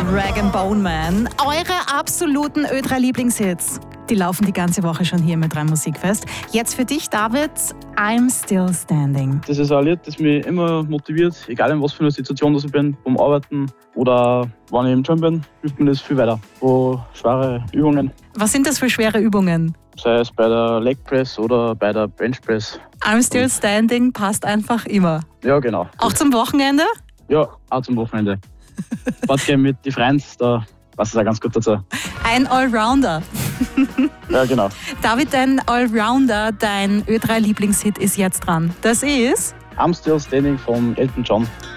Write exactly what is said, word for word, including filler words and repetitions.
Rag and Bone Man. Eure absoluten Ö drei Lieblingshits. Die laufen die ganze Woche schon hier mit drei Musikfest. Jetzt für dich, David, I'm Still Standing. Das ist ein Lied, das mich immer motiviert, egal in was für einer Situation ich bin, beim Arbeiten oder wenn ich im Gym bin, hilft mir das viel weiter. Wo schwere Übungen, Was sind das für schwere Übungen? sei es bei der Leg Press oder bei der Bench Press. I'm Still Standing passt einfach immer. Ja, genau. Auch zum Wochenende? Ja, auch zum Wochenende. Fortgehen mit den Friends, da passt es auch ganz gut dazu. Ein Allrounder. Ja, genau. David, dein Allrounder, dein Ö drei Lieblingshit ist jetzt dran. Das ist... I'm Still Standing von Elton John.